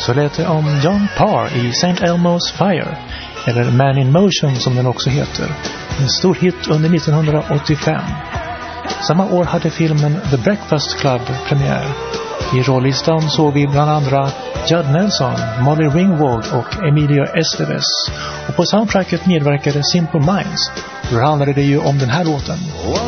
så lät det om John Parr i St. Elmo's Fire, eller Man in Motion som den också heter. En stor hit under 1985. Samma år hade filmen The Breakfast Club premiär. I rollistan såg vi bland andra Judd Nelson, Molly Ringwald och Emilio Estevez. Och på soundtracket medverkade Simple Minds. Då handlade det ju om den här låten.